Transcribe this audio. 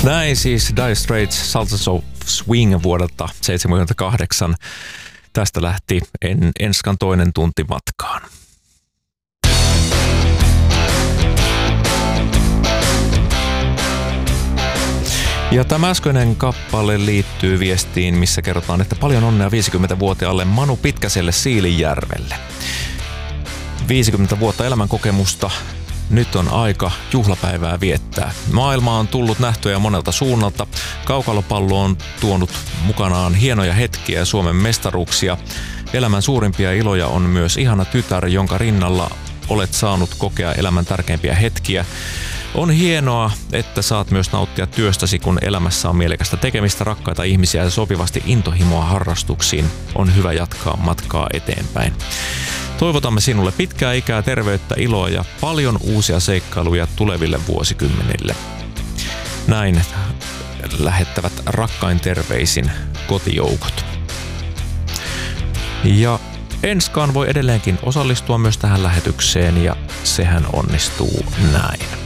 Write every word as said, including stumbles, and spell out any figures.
Näin siis Dire Straits Sultans of Swing vuodelta seitsemänkymmentäkahdeksan. Tästä lähti en, Enskan toinen tunti matkaan. Ja tämä äskeinen kappale liittyy viestiin, missä kerrotaan, että paljon onnea viisikymmentävuotiaalle Manu Pitkäselle Siilinjärvelle. viisikymmentä vuotta elämänkokemusta. Nyt on aika juhlapäivää viettää. Maailma on tullut nähtyä monelta suunnalta. Kaukalopallo on tuonut mukanaan hienoja hetkiä ja Suomen mestaruuksia. Elämän suurimpia iloja on myös ihana tytär, jonka rinnalla olet saanut kokea elämän tärkeimpiä hetkiä. On hienoa, että saat myös nauttia työstäsi, kun elämässä on mielekästä tekemistä, rakkaita ihmisiä ja sopivasti intohimoa harrastuksiin. On hyvä jatkaa matkaa eteenpäin. Toivotamme sinulle pitkää ikää, terveyttä, iloa ja paljon uusia seikkailuja tuleville vuosikymmenille. Näin lähettävät rakkain terveisin kotijoukot. Ja Enskaan voi edelleenkin osallistua myös tähän lähetykseen ja sehän onnistuu näin.